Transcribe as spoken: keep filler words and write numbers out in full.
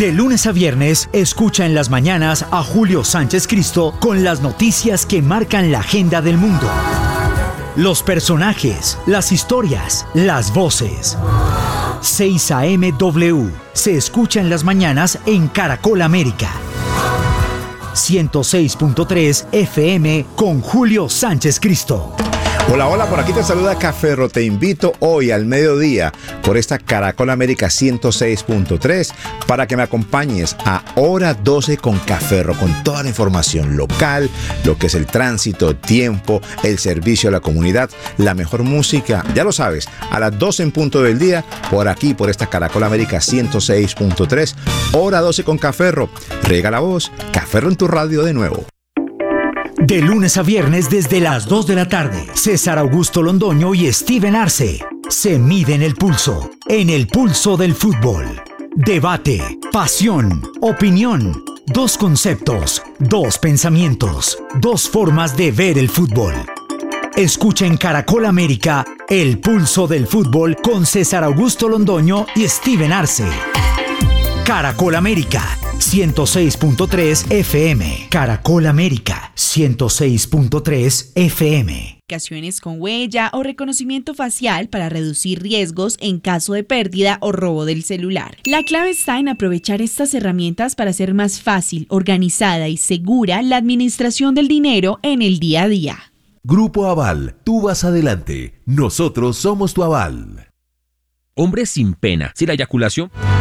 De lunes a viernes, escucha en las mañanas a Julio Sánchez Cristo con las noticias que marcan la agenda del mundo. Los personajes, las historias, las voces. seis A M W se escucha en las mañanas en Caracol América. ciento seis punto tres F M con Julio Sánchez Cristo. Hola, hola, por aquí te saluda Caferro. Te invito hoy al mediodía por esta Caracol América ciento seis punto tres para que me acompañes a Hora doce con Caferro, con toda la información local, lo que es el tránsito, tiempo, el servicio a la comunidad, la mejor música, ya lo sabes, a las doce en punto del día, por aquí, por esta Caracol América ciento seis punto tres, Hora doce con Caferro. Riega la voz, Caferro en tu radio de nuevo. De lunes a viernes desde las dos de la tarde, César Augusto Londoño y Steven Arce se miden el pulso, en el pulso del fútbol. Debate, pasión, opinión, dos conceptos, dos pensamientos, dos formas de ver el fútbol. Escucha en Caracol América el pulso del fútbol con César Augusto Londoño y Steven Arce. Caracol América ciento seis punto tres F M. Caracol América ciento seis punto tres F M. Aplicaciones con huella o reconocimiento facial para reducir riesgos en caso de pérdida o robo del celular. La clave está en aprovechar estas herramientas para hacer más fácil, organizada y segura la administración del dinero en el día a día. Grupo Aval, tú vas adelante. Nosotros somos tu aval. Hombres sin pena. Si la eyaculación